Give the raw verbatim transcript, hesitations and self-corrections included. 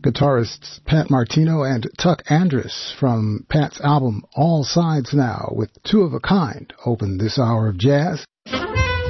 Guitarists Pat Martino and Tuck Andrus from Pat's album All Sides Now with Two of a Kind opened this hour of jazz.